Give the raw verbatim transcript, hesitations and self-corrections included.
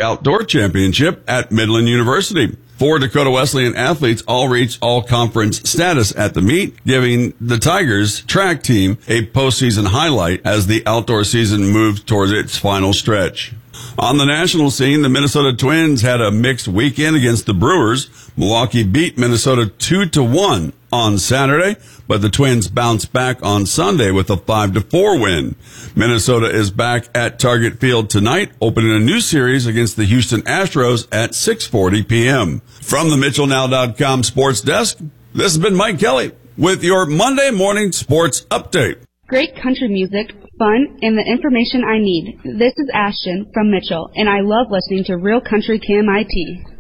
Outdoor Championship at Midland University. Four Dakota Wesleyan athletes all reached all-conference status at the meet, giving the Tigers track team a postseason highlight as the outdoor season moved towards its final stretch. On the national scene, the Minnesota Twins had a mixed weekend against the Brewers. Milwaukee beat Minnesota two to one on Saturday, but the Twins bounced back on Sunday with a five to four win. Minnesota is back at Target Field tonight, opening a new series against the Houston Astros at six forty p.m. From the Mitchell Now dot com sports desk, this has been Mike Kelly with your Monday morning sports update. Great country music, fun, and the information I need. This is Ashton from Mitchell, and I love listening to Real Country K M I T.